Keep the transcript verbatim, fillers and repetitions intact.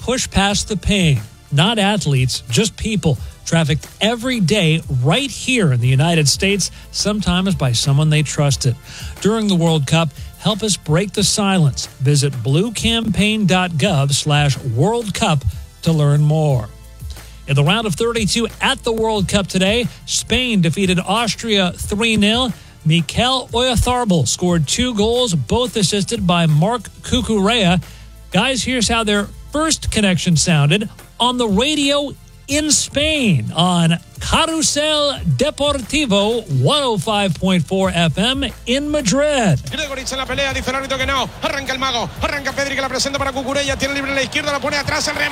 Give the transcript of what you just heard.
push past the pain. Not athletes, just people trafficked every day right here in the United States, sometimes by someone they trusted. During the World Cup, help us break the silence. Visit bluecampaign.gov slash World Cup to learn more. In the round of thirty-two at the World Cup today, Spain defeated Austria three nil. Mikel Oyarzabal scored two goals, both assisted by Marc Cucurella. Guys, here's how their first connection sounded on the radio in Spain on Carrusel Deportivo one oh five point four F M in Madrid. Gregoritz en la pelea, dice el árbitro que no. Arranca el mago, arranca Pedri que la presenta para Cucurella, tiene libre en la izquierda, la pone atrás el